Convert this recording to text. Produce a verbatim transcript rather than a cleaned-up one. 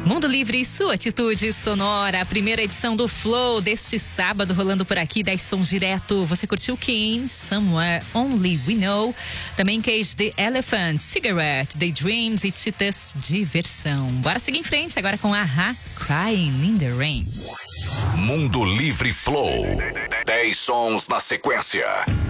Mundo Livre e sua atitude sonora, a primeira edição do Flow deste sábado, rolando por aqui, dez sons direto. Você curtiu King, Somewhere Only We Know, também Cage the Elephant, Cigarette, Daydreams e Titas Diversão. Bora seguir em frente agora com A-ha, Crying in the Rain. Mundo Livre Flow, dez sons na sequência.